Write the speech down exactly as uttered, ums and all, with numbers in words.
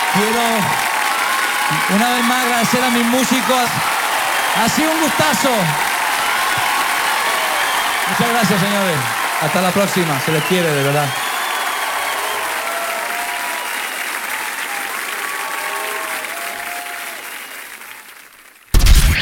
Quiero una vez más agradecer a mis músicos. Ha sido un gustazo. Muchas gracias, señores. Hasta la próxima. Se les quiere, de verdad.